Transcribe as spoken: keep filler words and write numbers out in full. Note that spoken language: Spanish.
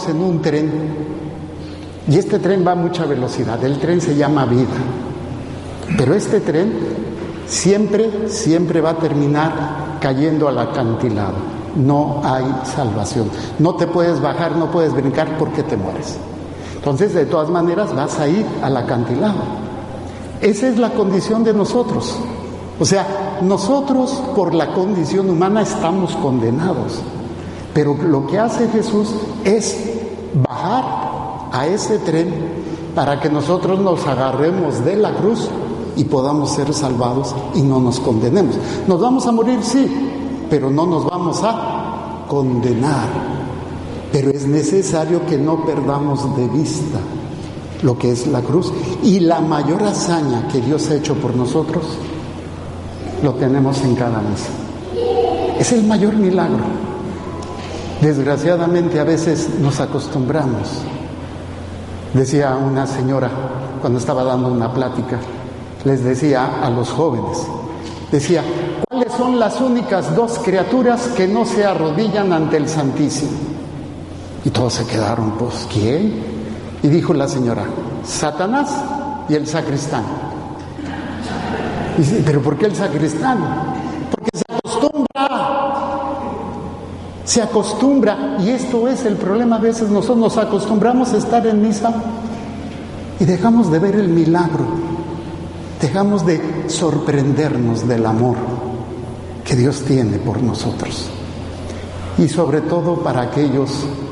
vamos en un tren y este tren va a mucha velocidad. El tren se llama vida. Pero este tren siempre, siempre va a terminar cayendo al acantilado. No hay salvación. No te puedes bajar, no puedes brincar porque te mueres. Entonces, de todas maneras, vas a ir al acantilado. Esa es la condición de nosotros. O sea, nosotros por la condición humana estamos condenados. Pero lo que hace Jesús es bajar a ese tren para que nosotros nos agarremos de la cruz y podamos ser salvados y no nos condenemos. Nos vamos a morir, sí, pero no nos vamos a condenar. Pero es necesario que no perdamos de vista lo que es la cruz. Y la mayor hazaña que Dios ha hecho por nosotros, lo tenemos en cada misa. Es el mayor milagro. Desgraciadamente a veces nos acostumbramos. Decía una señora cuando estaba dando una plática, les decía a los jóvenes, decía, ¿cuáles son las únicas dos criaturas que no se arrodillan ante el Santísimo? Y todos se quedaron, pues, ¿quién? Y dijo la señora, Satanás y el sacristán. Y dice, ¿pero por qué el sacristán? Porque se acostumbra, se acostumbra, y esto es el problema. A veces nosotros nos acostumbramos a estar en misa y dejamos de ver el milagro, dejamos de sorprendernos del amor que Dios tiene por nosotros, y sobre todo para aquellos